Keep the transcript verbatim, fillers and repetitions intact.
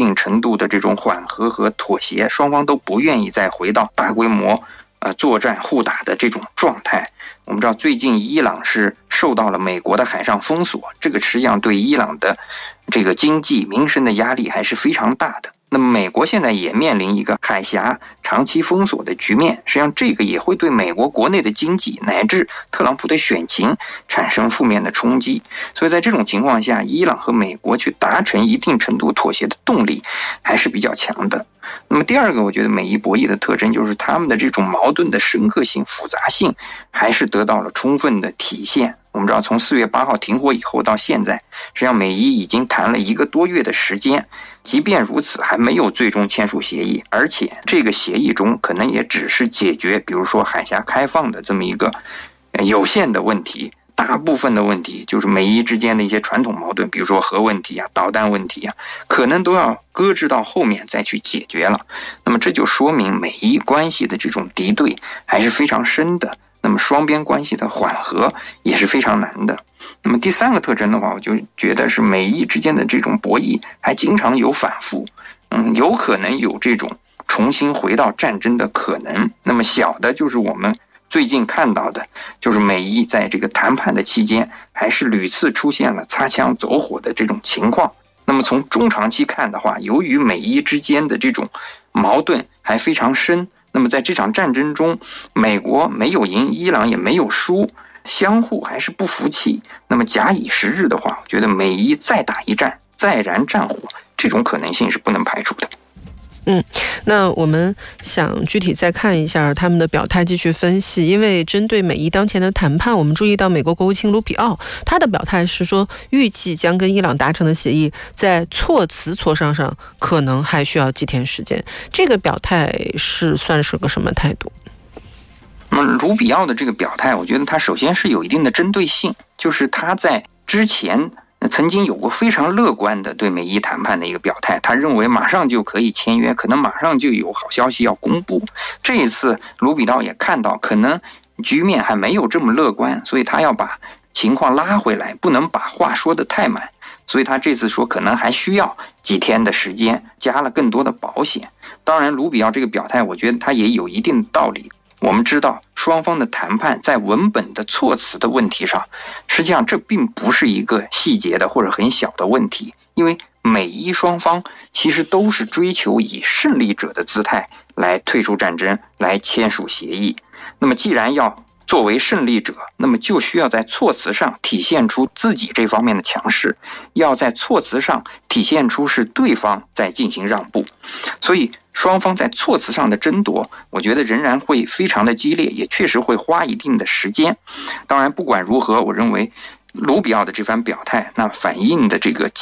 定程度的这种缓和和妥协，双方都不愿意再回到大规模呃作战互打的这种状态。我们知道最近伊朗是受到了美国的海上封锁，这个实际上对伊朗的这个经济民生的压力还是非常大的。那么美国现在也面临一个海峡长期封锁的局面，实际上这个也会对美国国内的经济乃至特朗普的选情产生负面的冲击。所以在这种情况下，伊朗和美国去达成一定程度妥协的动力还是比较强的。那么第二个，我觉得美伊博弈的特征就是他们的这种矛盾的深刻性、复杂性还是得到了充分的体现。我们知道从四月八号停火以后到现在，实际上美伊已经谈了一个多月的时间，即便如此还没有最终签署协议，而且这个协议中可能也只是解决比如说海峡开放的这么一个有限的问题，大部分的问题就是美伊之间的一些传统矛盾，比如说核问题啊、导弹问题啊，可能都要搁置到后面再去解决了。那么这就说明美伊关系的这种敌对还是非常深的，那么双边关系的缓和也是非常难的。那么第三个特征的话，我就觉得是美伊之间的这种博弈还经常有反复，嗯，有可能有这种重新回到战争的可能。那么小的就是我们最近看到的，就是美伊在这个谈判的期间还是屡次出现了擦枪走火的这种情况。那么从中长期看的话，由于美伊之间的这种矛盾还非常深，那么在这场战争中，美国没有赢，伊朗也没有输，相互还是不服气。那么假以时日的话，我觉得美伊再打一战，再燃战火，这种可能性是不能排除的。 嗯，那我们想具体再看一下他们的表态，继续分析。因为针对美伊当前的谈判，我们注意到美国国务卿卢比奥他的表态是说，预计将跟伊朗达成的协议在措辞磋商上可能还需要几天时间。这个表态是算是个什么态度？ 那么卢比奥的这个表态，我觉得他首先是有一定的针对性，就是他在之前曾经有过非常乐观的对美伊谈判的一个表态，他认为马上就可以签约，可能马上就有好消息要公布。这一次卢比奥也看到可能局面还没有这么乐观，所以他要把情况拉回来，不能把话说得太满，所以他这次说可能还需要几天的时间，加了更多的保险。当然卢比奥这个表态我觉得他也有一定的道理。我们知道双方的谈判在文本的措辞的问题上，实际上这并不是一个细节的或者很小的问题，因为美伊双方其实都是追求以胜利者的姿态来退出战争，来签署协议。那么既然要作为胜利者，那么就需要在措辞上体现出自己这方面的强势，要在措辞上体现出是对方在进行让步。所以双方在措辞上的争夺，我觉得仍然会非常的激烈，也确实会花一定的时间。当然不管如何，我认为卢比奥的这番表态，那反映的这个